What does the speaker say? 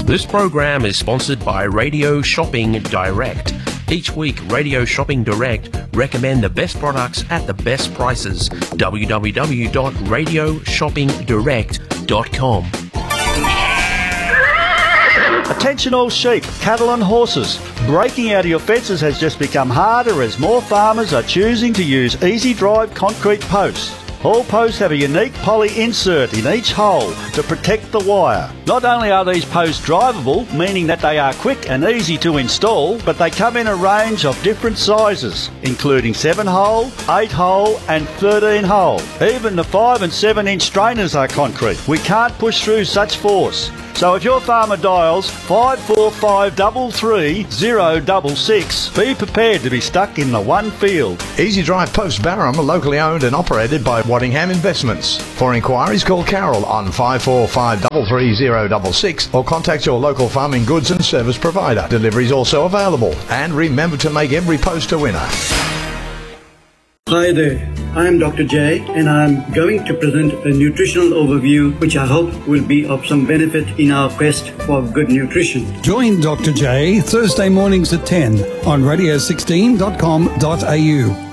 This program is sponsored by Radio Shopping Direct. Each week, Radio Shopping Direct recommend the best products at the best prices. www.radioshoppingdirect.com. Attention all sheep, cattle and horses. Breaking out of your fences has just become harder as more farmers are choosing to use Easy Drive concrete posts. All posts have a unique poly insert in each hole to protect the wire. Not only are these posts drivable, meaning that they are quick and easy to install, but they come in a range of different sizes, including 7-hole, 8-hole and 13-hole. Even the 5 and 7-inch strainers are concrete. We can't push through such force. So if your farmer dials 54533 be prepared to be stuck in the one field. Easy Drive Post Barham are locally owned and operated by Waddingham Investments. For inquiries, call Carol on 54533 or contact your local farming goods and service provider. Delivery is also available. And remember to make every post a winner. Hi there, I'm Dr. J and I'm going to present a nutritional overview which I hope will be of some benefit in our quest for good nutrition. Join Dr. J Thursday mornings at 10 on radio16.com.au.